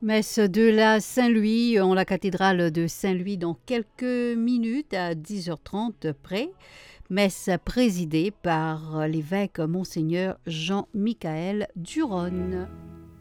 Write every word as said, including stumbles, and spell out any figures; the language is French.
Messe de la Saint-Louis en la cathédrale de Saint-Louis dans quelques minutes à dix heures trente près. Messe présidée par l'évêque Monseigneur Jean-Michael Duronne.